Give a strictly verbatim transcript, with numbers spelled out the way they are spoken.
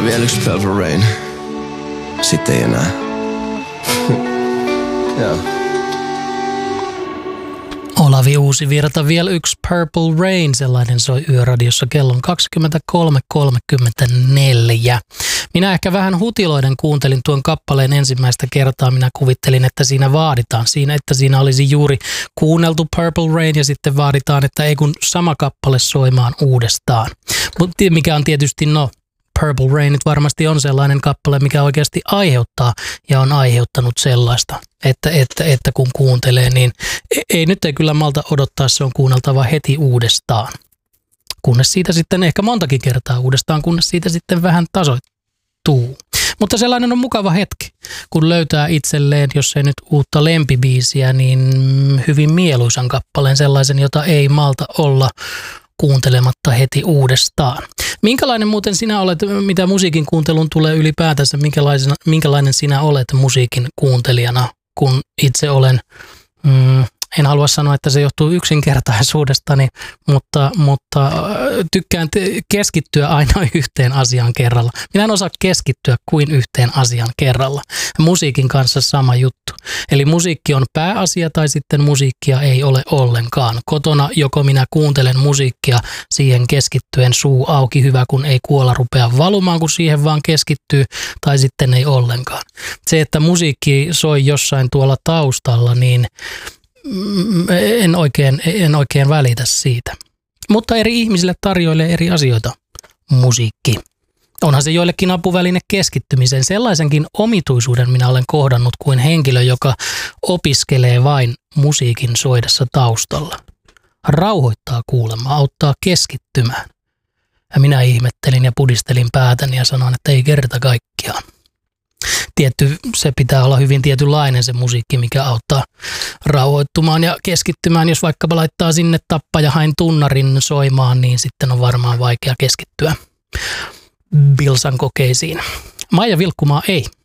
Vielä yksi Purple Rain. Sitten ei enää. Joo. Olavi Uusivirta, vielä yksi Purple Rain, sellainen soi Yöradiossa kellon kaksikymmentäkolme kolmekymmentäneljä. Minä ehkä vähän hutiloiden kuuntelin tuon kappaleen ensimmäistä kertaa. Minä kuvittelin, että siinä vaaditaan siinä, että siinä olisi juuri kuunneltu Purple Rain ja sitten vaaditaan, että ei kun sama kappale soimaan uudestaan. Mutta mikä on tietysti no... Purple Rainit varmasti on sellainen kappale, mikä oikeasti aiheuttaa ja on aiheuttanut sellaista, että, että, että kun kuuntelee, niin ei nyt ei kyllä malta odottaa, se on kuunneltava heti uudestaan. Kunnes siitä sitten ehkä montakin kertaa uudestaan, kunnes siitä sitten vähän tasoittuu. Mutta sellainen on mukava hetki, kun löytää itselleen, jos ei nyt uutta lempibiisiä, niin hyvin mieluisan kappaleen, sellaisen, jota ei malta olla kuuntelematta heti uudestaan. Minkälainen muuten sinä olet, mitä musiikin kuuntelun tulee ylipäätänsä, minkälainen sinä olet musiikin kuuntelijana, kun itse olen, mm, en halua sanoa, että se johtuu yksinkertaisuudestani, mutta, mutta tykkään keskittyä aina yhteen asiaan kerralla. Minä en osaa keskittyä kuin yhteen asiaan kerralla. Musiikin kanssa sama juttu. Eli musiikki on pääasia tai sitten musiikkia ei ole ollenkaan. Kotona joko minä kuuntelen musiikkia siihen keskittyen suu auki, hyvä kun ei kuola rupea valumaan, kun siihen vaan keskittyy, tai sitten ei ollenkaan. Se, että musiikki soi jossain tuolla taustalla, niin en oikein, en oikein välitä siitä. Mutta eri ihmisille tarjoilee eri asioita musiikki. Onhan se joillekin apuväline keskittymiseen. Sellaisenkin omituisuuden minä olen kohdannut kuin henkilö, joka opiskelee vain musiikin soidessa taustalla. Rauhoittaa kuulemma, auttaa keskittymään. Ja minä ihmettelin ja pudistelin päätäni ja sanoin, että ei kerta kaikkiaan. Tietty, se pitää olla hyvin tietynlainen se musiikki, mikä auttaa rauhoittumaan ja keskittymään. Jos vaikkapa laittaa sinne Tappajahain tunnarin soimaan, niin sitten on varmaan vaikea keskittyä Bilsan kokeisiin. Maija Vilkkumaa ei.